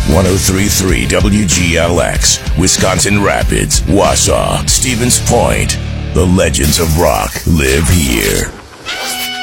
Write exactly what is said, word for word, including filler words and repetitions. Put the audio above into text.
ten thirty-three W G L X, Wisconsin Rapids, Wausau, Stevens Point. The legends of rock live here.